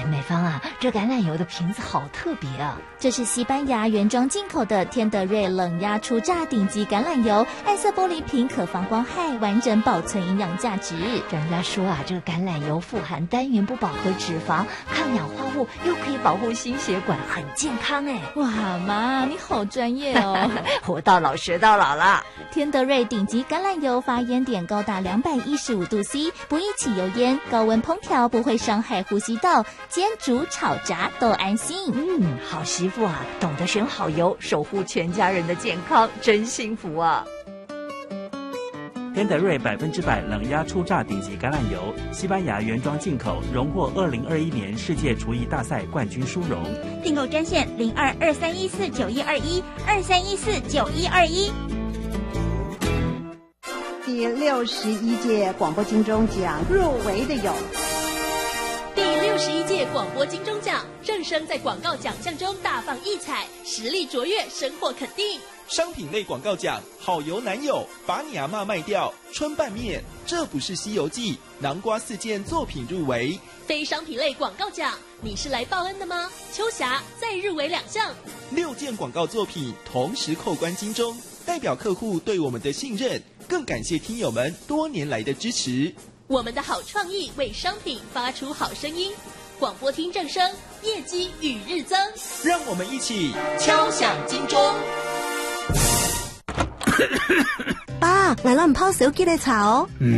美芳啊，这橄榄油的瓶子好特别啊！ 这是西班牙原装进口的天德瑞冷压初榨顶级橄榄油，暗色玻璃瓶可防光害，完整保存营养价值。 专家说啊，这个橄榄油富含单元不饱和脂肪、抗氧化物，又可以保护心血管，很健康哎！ 哇妈，你好专业哦！ 活到老学到老啦！ 天德瑞顶级橄榄油发烟点高达215度 C， 不易起油烟，高温烹调不会伤害呼吸道，煎煮炒炸都安心。 好媳妇啊，懂得选好油，守护全家人的健康，真幸福啊！ 天德瑞100%冷压初榨顶级橄榄油，西班牙原装进口，荣获2021年世界厨艺大赛冠军殊荣。 订购专线0223149121，23149121。 第61届广播金钟奖入围的有。 第61届广播金钟奖，正声在广告奖项中大放异彩，实力卓越，深获肯定。 商品类广告奖，好油男友，把你阿嬷卖掉，春拌面，这不是西游记，南瓜4件作品入围。 非商品类广告奖，你是来报恩的吗？秋霞再入围2项 ，6件广告作品同时扣关金钟，代表客户对我们的信任，更感谢听友们多年来的支持。 我们的好创意为商品发出好声音，广播厅正声，业绩与日增。 让我们一起敲响金钟。 爸，来了唔泡小鸡嚟炒。